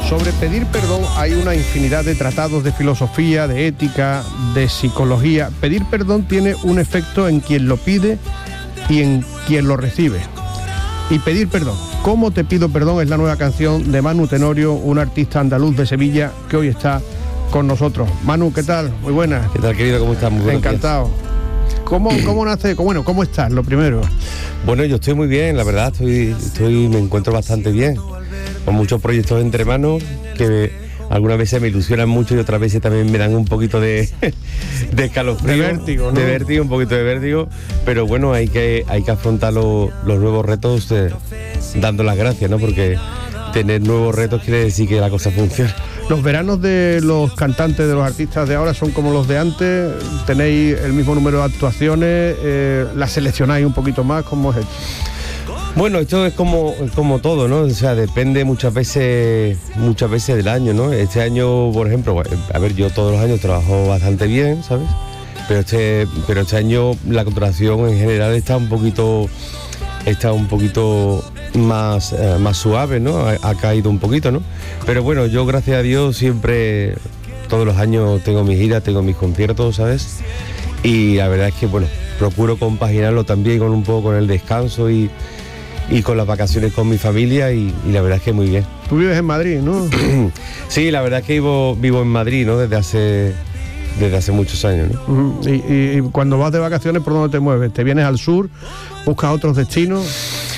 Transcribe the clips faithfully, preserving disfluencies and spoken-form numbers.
Sobre pedir perdón hay una infinidad de tratados de filosofía, de ética, de psicología. Pedir perdón tiene un efecto en quien lo pide y en quien lo recibe. Y pedir perdón. ¿Cómo te pido perdón? Es la nueva canción de Manu Tenorio, un artista andaluz de Sevilla que hoy está con nosotros. Manu, ¿qué tal? Muy buenas. ¿Qué tal, querido? ¿Cómo estás? Muy buenos Encantado. Días. ¿Cómo, cómo nace? Bueno, ¿cómo estás? Lo primero. Bueno, yo estoy muy bien, la verdad, estoy, estoy, me encuentro bastante bien. Con muchos proyectos entre manos que algunas veces me ilusionan mucho y otras veces también me dan un poquito de, de escalofrío. De vértigo, ¿no? De vértigo, un poquito de vértigo. Pero bueno, hay que, hay que afrontar lo, los nuevos retos eh, dando las gracias, ¿no? Porque tener nuevos retos quiere decir que la cosa funciona. Los veranos de los cantantes, de los artistas de ahora son como los de antes. Tenéis el mismo número de actuaciones, eh, las seleccionáis un poquito más. ¿Cómo es esto? Bueno, esto es como, como todo, ¿no? O sea, depende muchas veces muchas veces del año, ¿no? Este año, por ejemplo, a ver, yo todos los años trabajo bastante bien, ¿sabes? Pero este, pero este año la contratación en general está un poquito está un poquito más, eh, más suave, ¿no? Ha, ha caído un poquito, ¿no? Pero bueno, yo gracias a Dios siempre, todos los años tengo mis giras, tengo mis conciertos, ¿sabes? Y la verdad es que, bueno, procuro compaginarlo también con un poco con el descanso y y con las vacaciones con mi familia y, y la verdad es que muy bien. Tú vives en Madrid, ¿no? Sí, la verdad es que vivo, vivo en Madrid, ¿no? Desde hace desde hace muchos años, ¿no? Uh-huh. y, y, y cuando vas de vacaciones, ¿por dónde te mueves? ¿Te vienes al sur? ¿Buscas otros destinos?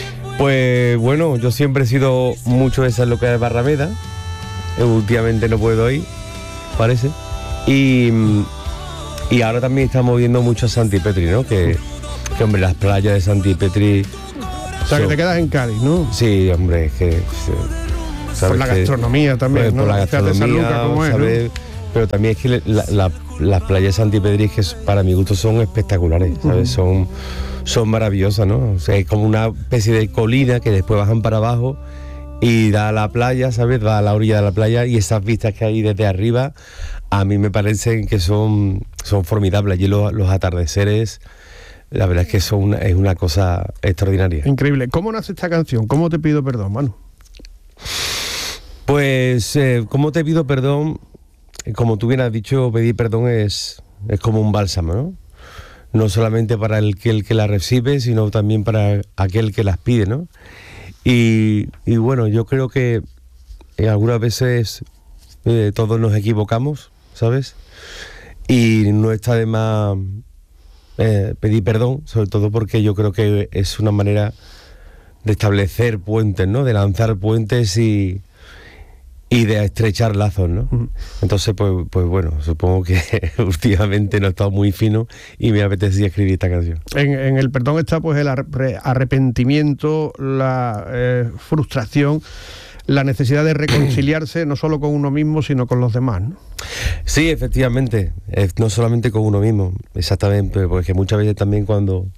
Pues bueno, yo siempre he sido mucho de esas locales de Barrameda. Últimamente no puedo ir, parece. Y, y ahora también estamos viendo mucho a Santipetri, ¿no? Que, que hombre, las playas de Santipetri. O sea, so, que te quedas en Cádiz, ¿no? Sí, hombre, es que... ¿sabes? Por la que, gastronomía también, pues, ¿no? Por la gastronomía, San Lucas, ¿cómo es, ¿sabes? ¿No? Pero también es que la, la, las playas de Santipetri, que para mi gusto son espectaculares, ¿sabes? Uh-huh. Son, son maravillosas, ¿no? O sea, es como una especie de colina que después bajan para abajo y da a la playa, ¿sabes? Da a la orilla de la playa y esas vistas que hay desde arriba, a mí me parecen que son, son formidables. Allí los, los atardeceres... La verdad es que eso una, es una cosa extraordinaria. Increíble. ¿Cómo nace esta canción? ¿Cómo te pido perdón, Manu? Pues, eh, ¿cómo te pido perdón? Como tú bien has dicho, pedir perdón es, es como un bálsamo, ¿no? No solamente para el que, el que la recibe, sino también para aquel que las pide, ¿no? Y, y bueno, yo creo que eh, algunas veces eh, todos nos equivocamos, ¿sabes? Y no está de más... Eh, pedir perdón, sobre todo porque yo creo que es una manera de establecer puentes, ¿no? De lanzar puentes y, y de estrechar lazos, ¿no? Uh-huh. Entonces, pues, pues bueno, supongo que últimamente no he estado muy fino y me apetecía escribir esta canción. En, en el perdón está pues el arrepentimiento, la eh, frustración, la necesidad de reconciliarse no solo con uno mismo, sino con los demás, ¿no? Sí, efectivamente, eh, no solamente con uno mismo, exactamente, porque muchas veces también cuando,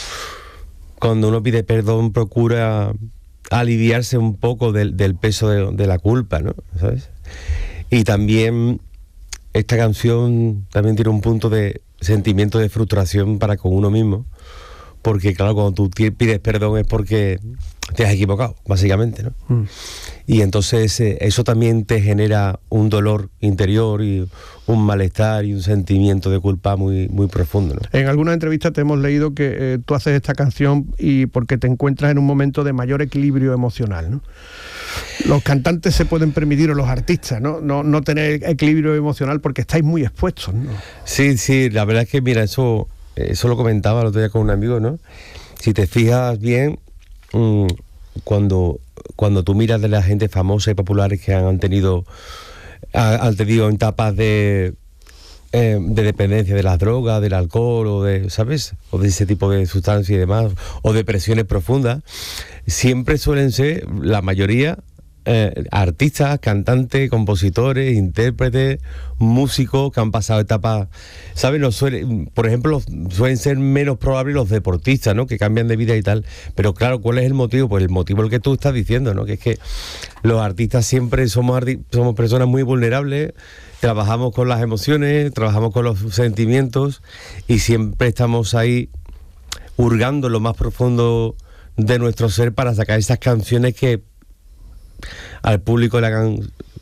cuando uno pide perdón procura aliviarse un poco del, del peso de, de la culpa, ¿no? ¿Sabes? Y también esta canción también tiene un punto de sentimiento de frustración para con uno mismo, porque claro, cuando tú pides perdón es porque te has equivocado, básicamente, ¿no? Mm. Y entonces eh, eso también te genera un dolor interior y un malestar y un sentimiento de culpa muy, muy profundo, ¿no? En alguna entrevista te hemos leído que eh, tú haces esta canción y porque te encuentras en un momento de mayor equilibrio emocional, ¿no? Los cantantes se pueden permitir, o los artistas, ¿no? No, no tener equilibrio emocional porque estáis muy expuestos, ¿no? Sí, sí, la verdad es que, mira, eso, eso lo comentaba el otro día con un amigo, ¿no? Si te fijas bien, mmm, cuando, cuando tú miras de la gente famosa y populares que han tenido, han tenido etapas de, eh, de dependencia de las drogas, del alcohol, o de, ¿sabes? O de ese tipo de sustancias y demás, o depresiones profundas, siempre suelen ser, la mayoría, eh, artistas, cantantes, compositores, intérpretes, músicos que han pasado etapas, ¿sabes? No suele, por ejemplo, suelen ser menos probables los deportistas, ¿no? Que cambian de vida y tal. Pero claro, ¿cuál es el motivo? Pues el motivo es el que tú estás diciendo, ¿no? Que es que los artistas siempre somos, arti- somos personas muy vulnerables, trabajamos con las emociones, trabajamos con los sentimientos y siempre estamos ahí hurgando lo más profundo de nuestro ser para sacar esas canciones que al público le hagan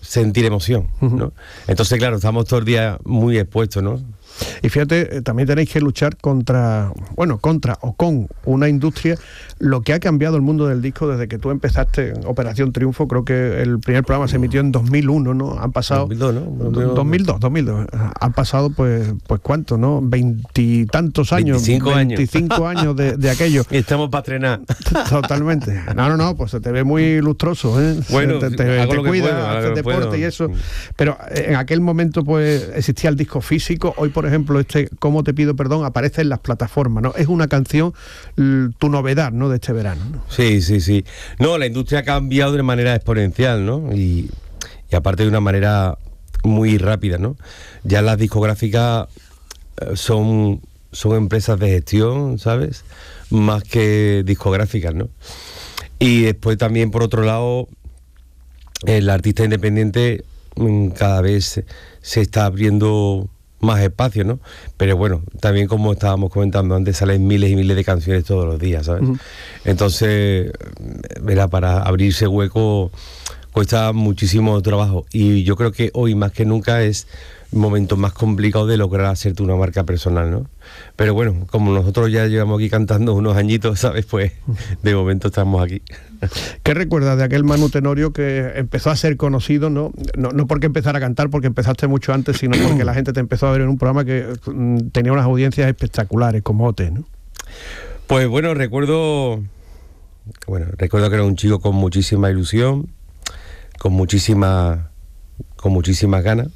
sentir emoción, ¿no? Uh-huh. Entonces, claro, estamos todo el día muy expuestos, ¿no? Y fíjate, también tenéis que luchar contra, bueno, contra o con una industria, lo que ha cambiado el mundo del disco desde que tú empezaste en Operación Triunfo. Creo que el primer programa se emitió en dos mil uno, ¿no? Han pasado... dos mil dos, ¿no? dos mil dos, dos mil dos. Han pasado, pues, pues ¿cuánto, no? Veintitantos años. veinticinco años. veinticinco años de, de aquello. Y estamos para estrenar. Totalmente. No, no, no, pues se te ve muy lustroso, ¿eh? Bueno, te, te, hago te lo que cuida, puedo, haces deporte puedo. Y eso. Pero en aquel momento, pues, existía el disco físico. Hoy, por ejemplo, este Cómo te pido perdón aparece en las plataformas, ¿no? Es una canción, tu novedad, ¿no?, de este verano, ¿no? Sí, sí, sí. No, la industria ha cambiado de manera exponencial, ¿no? Y, y aparte de una manera muy rápida, ¿no? Ya las discográficas son, son empresas de gestión, ¿sabes? Más que discográficas, ¿no? Y después también, por otro lado, el artista independiente cada vez se está abriendo más espacio, ¿no? Pero bueno, también como estábamos comentando antes, salen miles y miles de canciones todos los días, ¿sabes? Uh-huh. Entonces, verá, para abrirse hueco cuesta muchísimo trabajo, y yo creo que hoy más que nunca es un momento más complicado de lograr hacerte una marca personal, ¿no? Pero bueno, como nosotros ya llevamos aquí cantando unos añitos, ¿sabes? Pues de momento estamos aquí. ¿Qué recuerdas de aquel Manu Tenorio que empezó a ser conocido, ¿no? No, no porque empezara a cantar, porque empezaste mucho antes, sino porque la gente te empezó a ver en un programa que mm, tenía unas audiencias espectaculares, como O T, ¿no? Pues bueno, recuerdo, bueno, recuerdo que era un chico con muchísima ilusión, con muchísima, con muchísimas ganas.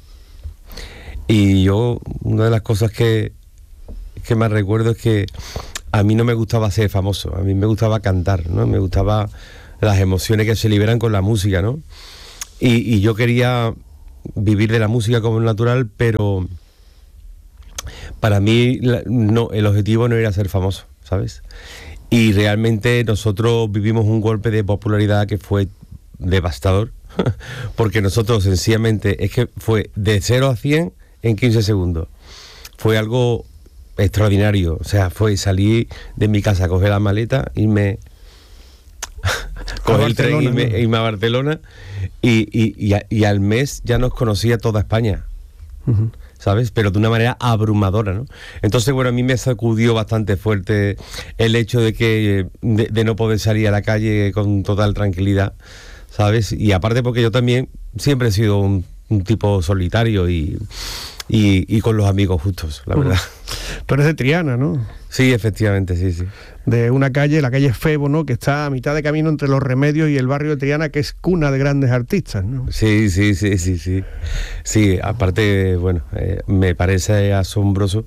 Y yo, una de las cosas que, que más recuerdo es que a mí no me gustaba ser famoso, a mí me gustaba cantar, ¿no? Me gustaba las emociones que se liberan con la música, ¿no? Y, y yo quería vivir de la música como natural, pero para mí la, no, el objetivo no era ser famoso, ¿sabes? Y realmente nosotros vivimos un golpe de popularidad que fue devastador, porque nosotros sencillamente, es que fue de cero a cien en quince segundos. Fue algo extraordinario. O sea, fue salir de mi casa, coger la maleta, irme coger el tren y irme, irme a Barcelona, y, y, y, a, y al mes ya nos conocía toda España. Uh-huh. ¿Sabes? Pero de una manera abrumadora, ¿no? Entonces, bueno, a mí me sacudió bastante fuerte el hecho de que de, de no poder salir a la calle con total tranquilidad, ¿sabes? Y aparte porque yo también siempre he sido un, un tipo solitario y, y, y con los amigos justos, la verdad. Uh-huh. Tú eres de Triana, ¿no? Sí, efectivamente, sí, sí. De una calle, la calle Febo, ¿no?, que está a mitad de camino entre Los Remedios y el barrio de Triana, que es cuna de grandes artistas, ¿no? Sí, sí, sí, sí, sí. Sí, aparte, bueno, eh, me parece asombroso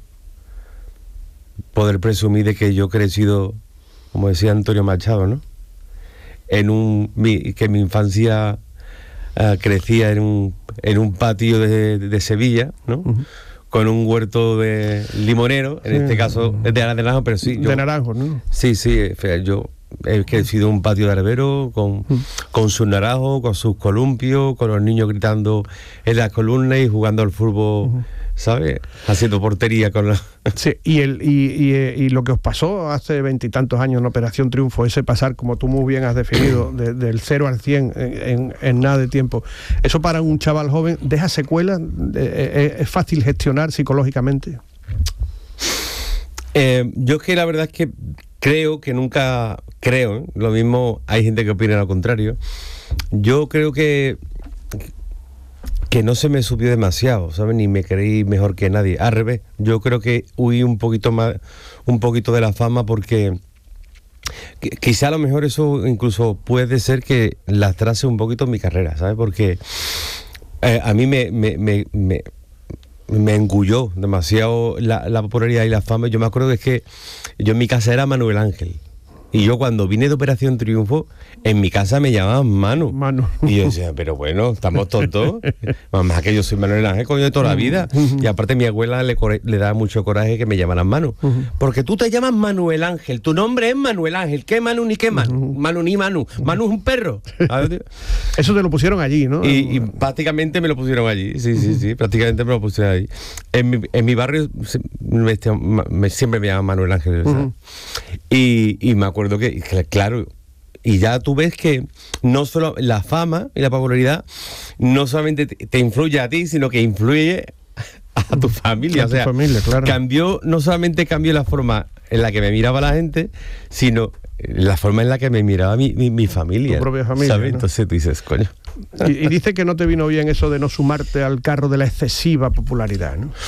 poder presumir de que yo he crecido, como decía Antonio Machado, ¿no?, en un mi, que mi infancia uh, crecía en un en un patio de, de Sevilla, ¿no? Uh-huh. Con un huerto de limonero, en sí, este caso es de naranjo, pero sí. Yo, de naranjo, ¿no? Sí, sí, yo he crecido en un patio de arbero con, uh-huh. con sus naranjos, con sus columpios, con los niños gritando en las columnas y jugando al fútbol, uh-huh. ¿sabes? Haciendo portería con la... Sí, y, el, y, y, y lo que os pasó hace veintitantos años en Operación Triunfo, ese pasar, como tú muy bien has definido, de, del cero al cien en, en, en nada de tiempo, eso para un chaval joven deja secuelas, ¿es, es fácil gestionar psicológicamente? Eh, yo es que la verdad es que creo que nunca, creo, ¿eh? Lo mismo hay gente que opina lo contrario, yo creo que que no se me subió demasiado, ¿sabes? Ni me creí mejor que nadie. Al revés, yo creo que huí un poquito más, un poquito de la fama, porque quizá a lo mejor eso incluso puede ser que lastrase un poquito mi carrera, ¿sabes? Porque eh, a mí me, me, me, me, me engulló demasiado la, la popularidad y la fama. Yo me acuerdo que es que yo en mi casa era Manuel Ángel. Y yo cuando vine de Operación Triunfo, en mi casa me llamaban Manu. Manu. Y yo decía, pero bueno, estamos tontos. Mamá, que yo soy Manuel Ángel, coño, de toda la vida. Y aparte mi abuela le, le daba mucho coraje que me llamaran Manu. Porque tú te llamas Manuel Ángel, tu nombre es Manuel Ángel. ¿Qué Manu ni qué Manu? Manu ni Manu. Manu es un perro. Eso te lo pusieron allí, ¿no? Y, y prácticamente me lo pusieron allí. Sí, sí, sí, prácticamente me lo pusieron allí. En mi, en mi barrio me, me, siempre me llaman Manuel Ángel, ¿sabes? Y, y me acuerdo que, claro, y ya tú ves que no solo la fama y la popularidad no solamente te, te influye a ti, sino que influye a tu familia. A o sea, tu familia, claro. Cambió, no solamente cambió la forma en la que me miraba la gente, sino la forma en la que me miraba mi, mi, mi familia. Tu propia familia, ¿sabes? ¿no? Entonces tú dices, coño. Y, y dice que no te vino bien eso de no sumarte al carro de la excesiva popularidad, ¿no?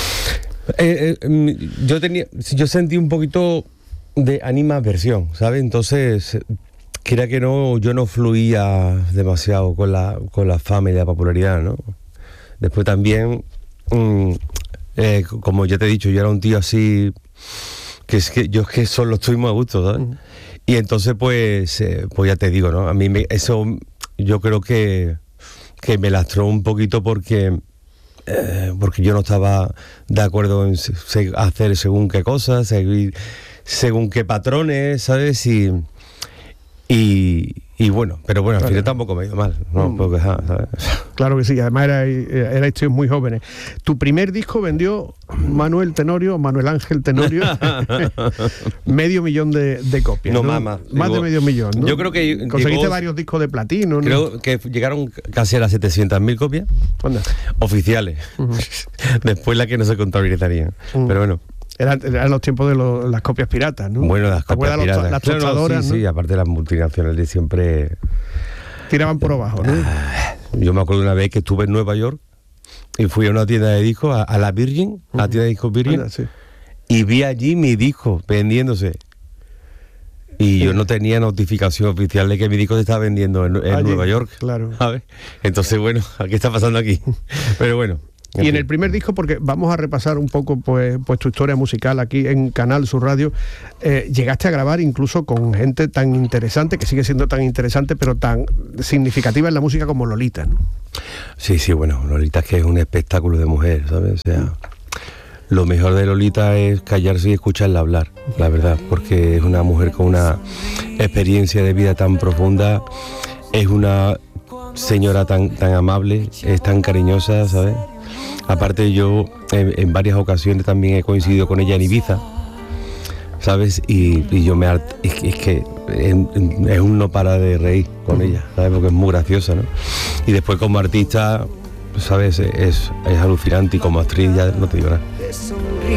Eh, eh, yo tenía, yo sentí un poquito de animadversión, ¿sabes? Entonces, quiera que no, yo no fluía demasiado con la, con la fama y la popularidad, ¿no? Después también, mmm, eh, como ya te he dicho, yo era un tío así, que es que yo es que solo estoy muy a gusto, ¿sabes? Uh-huh. Y entonces, pues, eh, pues ya te digo, ¿no? A mí me, eso yo creo que, que me lastró un poquito porque... Eh, porque yo no estaba de acuerdo en se, se, hacer según qué cosas, seguir según qué patrones, ¿sabes? Y, y, y bueno, pero bueno, al claro. final tampoco me ha ido mal, no mm. puedo quejar, ¿sabes? Claro que sí, además erais, erais tíos muy jóvenes. Tu primer disco vendió Manuel Tenorio, Manuel Ángel Tenorio, medio millón de, de copias. No, ¿no? mamá. Más digo, de medio millón, ¿no? Yo creo que... Conseguiste llegó, varios discos de platino, ¿no? Creo que llegaron casi a las setecientas mil copias. ¿Dónde? Oficiales. Uh-huh. Después la que no se contabilizarían. Uh-huh. Pero bueno. Eran, eran los tiempos de lo, las copias piratas, ¿no? Bueno, las copias los, piratas. las claro, tostadoras, no, sí, ¿no? sí, aparte las multinacionales siempre... Tiraban por abajo, ¿no? Yo me acuerdo una vez que estuve en Nueva York y fui a una tienda de discos, a, a la Virgin, uh-huh. a la tienda de discos Virgin, Anda, sí. y vi allí mi disco vendiéndose. Y sí. yo no tenía notificación oficial de que mi disco se estaba vendiendo en, en Nueva York. Claro. ¿Sabes? Entonces, bueno, ¿qué está pasando aquí? Pero bueno. Y en el primer disco, porque vamos a repasar un poco pues, pues tu historia musical aquí en Canal Sur Radio, eh, llegaste a grabar incluso con gente tan interesante, que sigue siendo tan interesante, pero tan significativa en la música como Lolita, ¿no? Sí, sí, bueno, Lolita es que es un espectáculo de mujer, ¿sabes? O sea, mm. lo mejor de Lolita es callarse y escucharla hablar, la verdad, porque es una mujer con una experiencia de vida tan profunda, es una señora tan, tan amable, es tan cariñosa, ¿sabes? Aparte yo en, en varias ocasiones también he coincidido con ella en Ibiza, ¿sabes? Y, y yo me hart... es, es que es, es un no para de reír con ella, ¿sabes? Porque es muy graciosa, ¿no? Y después como artista, ¿sabes? Es, es alucinante y como actriz ya no te digo nada.